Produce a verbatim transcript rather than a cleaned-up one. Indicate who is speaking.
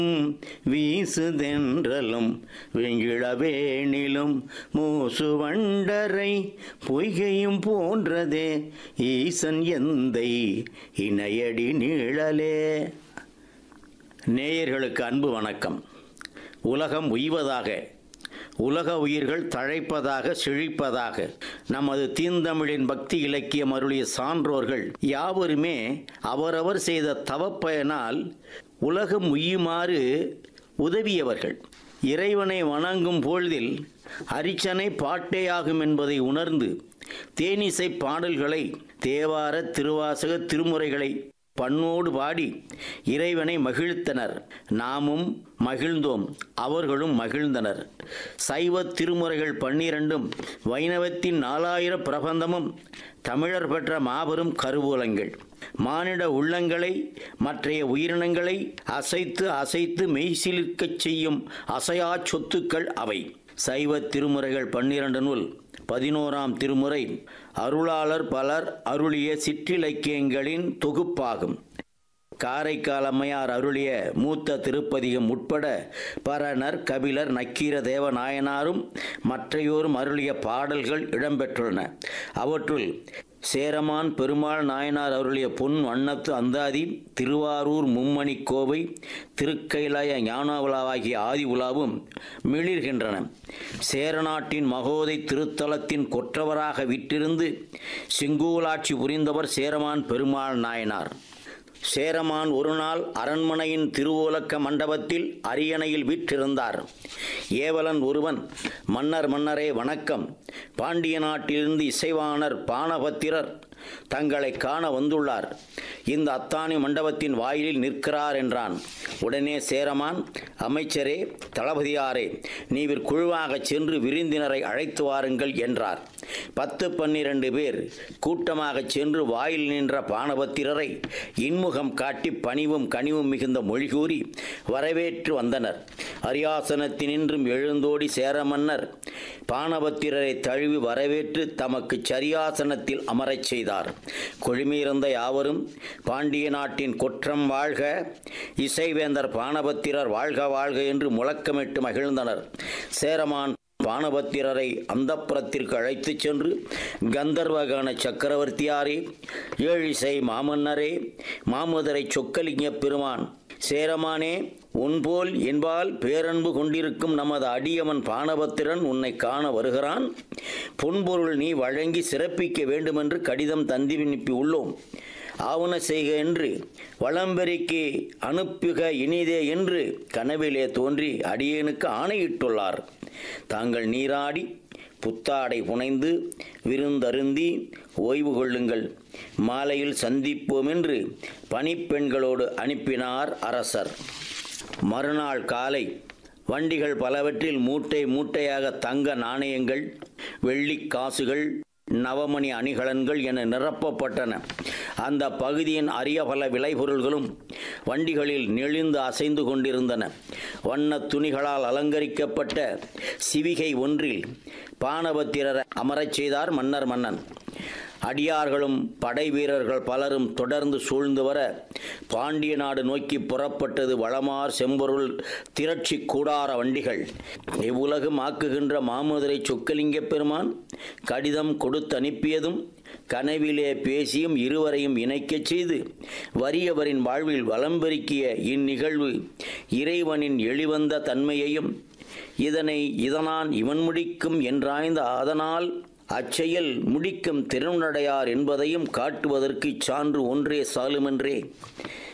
Speaker 1: வீசுதென்றலும் வெங்கிழவேணிலும் மூசுவண்டரை பொய்கையும் போன்றதே ஈசன் எந்தை இணையடி நீழலே. நேயர்களுக்கு அன்பு வணக்கம். உலகம் உய்வதாக, உலக உயிர்கள் தழைப்பதாக, செழிப்பதாக நமது தீந்தமிழின் பக்தி இலக்கியம் அருளிய சான்றோர்கள் யாவருமே அவரவர் செய்த தவப்பயனால் உலகம் உய்யுமாறு உதவியவர்கள். இறைவனை வணங்கும் பொழுதில் அரிச்சனை பாட்டேயாகும் என்பதை உணர்ந்து தேனிசை பாடல்களை, தேவார, திருவாசக, திருமுறைகளை பண்ணோடு பாடி இறைவனை மகிழ்த்தனர். நாமும் மகிழ்ந்தோம், அவர்களும் மகிழ்ந்தனர். சைவ திருமுறைகள் பன்னிரண்டும், வைணவத்தின் நாலாயிர பிரபந்தமும் தமிழர் பெற்ற மாபெரும் கருவூலங்கள். மானிட உள்ளங்களை, மற்றைய உயிரினங்களை அசைத்து அசைத்து மெய்சிலிர்க்கச் செய்யும் அசையா சொத்துக்கள் அவை. சைவ திருமுறைகள் பன்னிரண்டு நூல் பதினோராம் திருமுறை அருளாளர் பலர் அருளிய சிற்றிலக்கியங்களின் தொகுப்பாகும். காரைக்கால் அம்மையார் அருளிய மூத்த திருப்பதிகம் உட்பட பரணர், கபிலர், நக்கீர தேவ நாயனாரும் மற்றையோரும் அருளிய பாடல்கள் இடம்பெற்றுள்ளன. அவற்றுள் சேரமான் பெருமாள் நாயனார் அருளிய பொன் வண்ணத்து அந்தாதி, திருவாரூர் மும்மணி கோவை, திருக்கைலாய ஞானவிழாவாகிய ஆதி உலாவும் மிளிர்கின்றன. சேரநாட்டின் மகோதை திருத்தலத்தின் கொற்றவராக விற்றிருந்து செங்கோலாட்சி புரிந்தவர் சேரமான் பெருமாள் நாயனார். சேரமான் ஒரு நாள் அரண்மனையின் திருவோலக்க மண்டபத்தில் அரியணையில் விற்றிருந்தார். ஏவலன் ஒருவன், மன்னர் மன்னரே வணக்கம், பாண்டிய நாட்டிலிருந்து இசைவாணர் பானபத்திரர் தங்களை காண வந்துள்ளார். இந்த அத்தானி மண்டபத்தின் வாயிலில் நிற்கிறார் என்றான். உடனே சேரமான், அமைச்சரே, தளபதியாரே, நீவிர் குழுவாக சென்று விருந்தினரை அழைத்து வாருங்கள் என்றார். பத்து பன்னிரண்டு பேர் கூட்டமாக சென்று வாயில் நின்ற பானபத்திரரை இன்முகம் காட்டி பணிவும் கனிவும் மிகுந்த மொழி கூறி வரவேற்று வந்தனர். அரியாசனத்தினின்றும் எழுந்தோடி சேரமன்னர் பானபத்திரரை தழுவி வரவேற்று தமக்கு சரியாசனத்தில் அமரச் செய்தார். கொழுமியிருந்த யாவரும் பாண்டிய நாட்டின் கொற்றம் வாழ்க, இசைவேந்தர் பானபத்திரர் வாழ்க வாழ்க என்று முழக்கமிட்டு மகிழ்ந்தனர். சேரமான் பானபத்திரரை அந்தப்புறத்திற்கு அழைத்துச் சென்று, கந்தர்வகான சக்கரவர்த்தியாரே, ஏழிசை மாமன்னரே, மாமதுரை சொக்கலிங்க பெருமான், சேரமானே, உன்போல் என்பால் பேரன்பு கொண்டிருக்கும் நமது அடியவன் பானபத்திரன் உன்னை காண வருகிறான். பொன்பொருள் நீ வழங்கி சிறப்பிக்க வேண்டுமென்று கடிதம் தந்தி விண்ணப்பி உள்ளோம். ஆவண செய்க என்று வளம்பெருக்கி அனுப்புக இனிதே என்று கனவிலே தோன்றி அடியேனுக்கு ஆணையிட்டுள்ளார். தாங்கள் நீராடி புத்தாடை புனைந்து விருந்தருந்தி ஓய்வு கொள்ளுங்கள். மாலையில் சந்திப்போம் என்று பணிப்பெண்களோடு அனுப்பினார் அரசர். மறுநாள் காலை வண்டிகள் பலவற்றில் மூட்டை மூட்டையாக தங்க நாணயங்கள், வெள்ளி காசுகள், நவமணி அணிகலன்கள் என நிரப்பப்பட்டன. அந்த பகுதியின் அரிய பல விளைபொருள்களும் வண்டிகளில் நெளிந்து அசைந்து கொண்டிருந்தன. வண்ண துணிகளால் அலங்கரிக்கப்பட்ட சிவிகை ஒன்றில் பானபத்திரரை அமரச் செய்தார் மன்னர் மன்னன். அடியார்களும் படை வீரர்கள் பலரும் தொடர்ந்து சூழ்ந்து வர பாண்டிய நாடு நோக்கி புறப்பட்டது வளமார் செம்பொருள் திரட்சி கூடார வண்டிகள். இவ்வுலகம் ஆக்குகின்ற மாமதுரை சொக்கலிங்க பெருமான் கடிதம் கொடுத்து அனுப்பியதும் கனவிலே பேசியும் இருவரையும் இணைக்கச் செய்து வறியவரின் வாழ்வில் வளம்பெருக்கிய இந்நிகழ்வு இறைவனின் எளிவந்த தன்மையையும் இதனை இதனான் இவன் முடிக்கும் என்றாய்ந்த அதனால் அச்செயல் முடிக்கும் திறனுடையார் என்பதையும் காட்டுவதற்கு சான்று ஒன்றே சாலுமென்றே